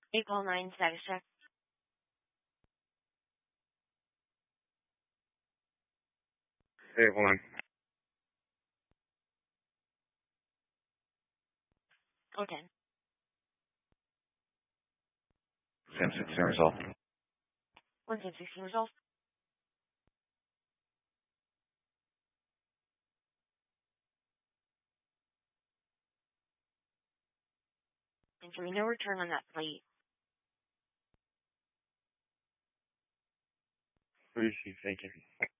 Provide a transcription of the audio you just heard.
April 9 status check. Hey, hold on. Okay. Sam 16 result. 116 results. And so we no return on that plate. Appreciate it. Thank you.